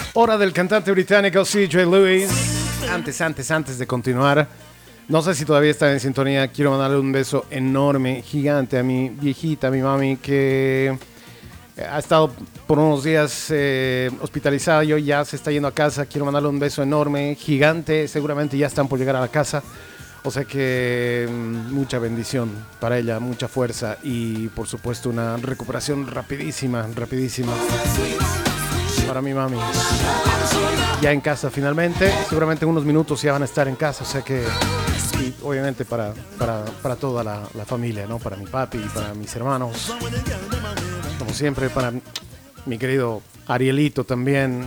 Hora del cantante británico CJ Lewis. Antes de continuar, no sé si todavía está en sintonía. Quiero mandarle un beso enorme, gigante a mi viejita, a mi mami, que ha estado por unos días hospitalizada y hoy ya se está yendo a casa. Quiero mandarle un beso enorme, gigante. Seguramente ya están por llegar a la casa. O sea que mucha bendición para ella, mucha fuerza y por supuesto una recuperación rapidísima para mi mami. Ya en casa finalmente, seguramente en unos minutos ya van a estar en casa, o sea que y obviamente para toda la familia, ¿no? Para mi papi y para mis hermanos. Como siempre, para mi querido Arielito también.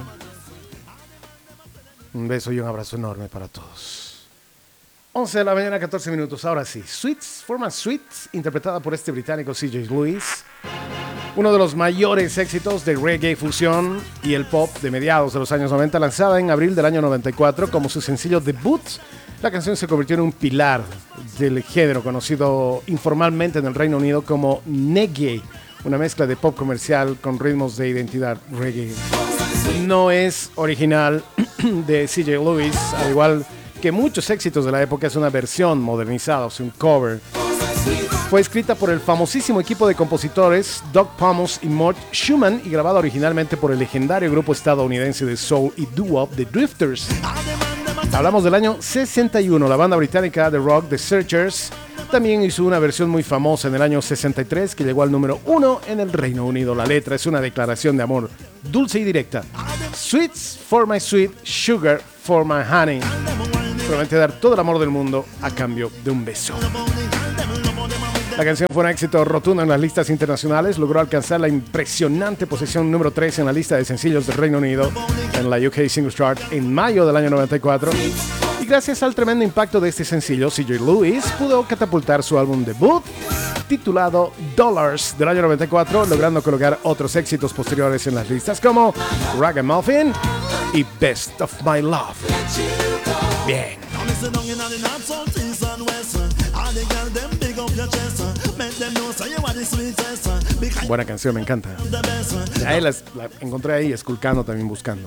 Un beso y un abrazo enorme para todos. 11 de la mañana, 14 minutos. Ahora sí, Sweets, Forma Sweets, interpretada por este británico CJ Lewis. Uno de los mayores éxitos de reggae, fusión y el pop de mediados de los años 90, lanzada en abril del año 94 como su sencillo debut. La canción se convirtió en un pilar del género conocido informalmente en el Reino Unido como reggae, una mezcla de pop comercial con ritmos de identidad reggae. No es original de CJ Lewis, al igual que muchos éxitos de la época, es una versión modernizada, o sea, un cover. Fue escrita por el famosísimo equipo de compositores Doug Thomas y Mort Schumann y grabada originalmente por el legendario grupo estadounidense de soul y doo-wop The Drifters. Hablamos del año 61. La banda británica de rock The Searchers también hizo una versión muy famosa en el año 63 que llegó al número 1 en el Reino Unido. La letra es una declaración de amor dulce y directa. Sweets for my sweet, sugar for my honey. Promete dar todo el amor del mundo a cambio de un beso. La canción fue un éxito rotundo en las listas internacionales. Logró alcanzar la impresionante posición número 3 en la lista de sencillos del Reino Unido en la UK Singles Chart en mayo del año 94. Y gracias al tremendo impacto de este sencillo, CJ Lewis pudo catapultar su álbum debut titulado Dollars del año 94, logrando colocar otros éxitos posteriores en las listas como Ragamuffin y Best of My Love. Bien. Buena canción, me encanta. Ahí la encontré ahí esculcando, también buscando.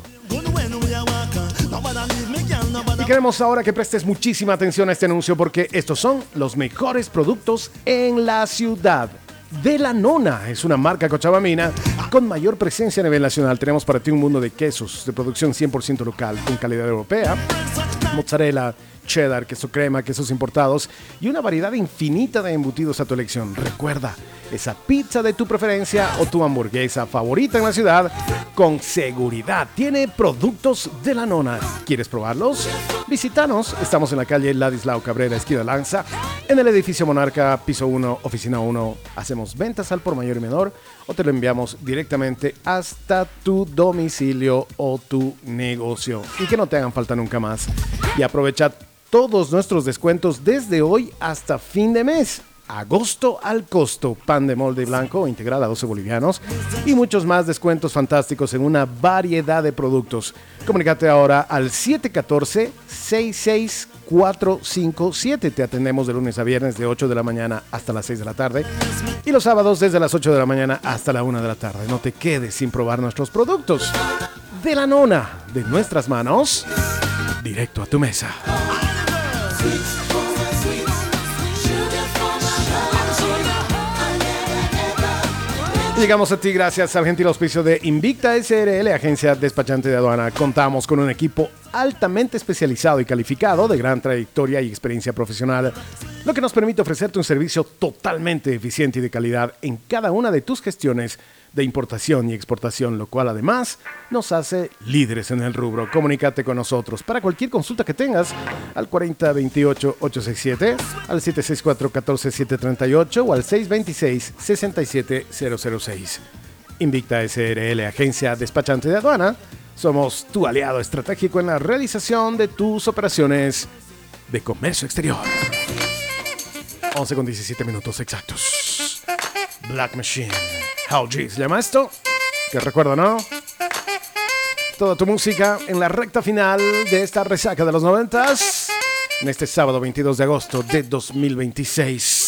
Y queremos ahora que prestes muchísima atención a este anuncio porque estos son los mejores productos en la ciudad. De la Nona es una marca cochabamina con mayor presencia a nivel nacional. Tenemos para ti un mundo de quesos de producción 100% local con calidad europea, mozzarella, cheddar, queso crema, quesos importados y una variedad infinita de embutidos a tu elección. Recuerda, esa pizza de tu preferencia o tu hamburguesa favorita en la ciudad, con seguridad tiene productos de la Nona. ¿Quieres probarlos? Visítanos. Estamos en la calle Ladislao Cabrera, esquina Lanza, en el edificio Monarca, piso 1, oficina 1. Hacemos ventas al por mayor y menor o te lo enviamos directamente hasta tu domicilio o tu negocio. Y que no te hagan falta nunca más. Y aprovecha todos nuestros descuentos desde hoy hasta fin de mes. Agosto al costo, pan de molde blanco integral a 12 bolivianos y muchos más descuentos fantásticos en una variedad de productos. Comunícate ahora al 714-66457. Te atendemos de lunes a viernes de 8 de la mañana hasta las 6 de la tarde y los sábados desde las 8 de la mañana hasta la 1 de la tarde. No te quedes sin probar nuestros productos. De la Nona, de nuestras manos, directo a tu mesa. Llegamos a ti gracias al gentil auspicio de Invicta SRL, agencia despachante de aduana. Contamos con un equipo altamente especializado y calificado, de gran trayectoria y experiencia profesional, lo que nos permite ofrecerte un servicio totalmente eficiente y de calidad en cada una de tus gestiones de importación y exportación, lo cual además nos hace líderes en el rubro. Comunícate con nosotros para cualquier consulta que tengas al 4028-867, al 764-14738 o al 626-67006. Invicta SRL, agencia despachante de aduana. Somos tu aliado estratégico en la realización de tus operaciones de comercio exterior. 11 con 17 minutos exactos. Black Machine. How G se llama esto. Que recuerdo, ¿no? Toda tu música en la recta final de esta resaca de los 90s. En este sábado 22 de agosto de 2026.